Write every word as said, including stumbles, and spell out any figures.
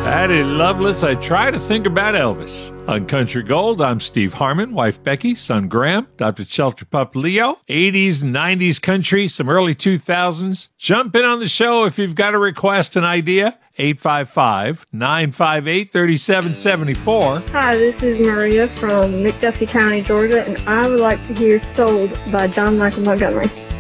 Patty Loveless, I try to think about Elvis. On Country Gold, I'm Steve Harmon, wife Becky, son Graham, adopted shelter pup Leo. eighties and nineties country, some early two thousands. Jump in on the show if you've got a request, an idea. eight five five, nine five eight, three seven seven four. Hi, this is Maria from McDuffie County, Georgia, and I would like to hear Sold by John Michael Montgomery.